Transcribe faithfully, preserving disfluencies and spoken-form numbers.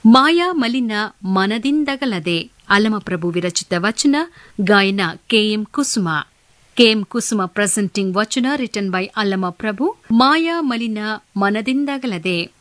ಮಾಯಾ ಮಲಿನ ಮನದಿಂದಗಲದೆ ಅಲ್ಲಮಪ್ರಭು ವಿರಚಿತ ವಚನ, ಗಾಯನ ಕೆಎಂ ಕುಸುಮ. ಕೆಎಂ ಕುಸುಮ ಪ್ರೆಸೆಂಟಿಂಗ್ ವಚನ ರಿಟನ್ ಬೈ ಅಲ್ಲಮಪ್ರಭು. ಮಾಯಾ ಮಲಿನ ಮನದಿಂದಗಲದೆ.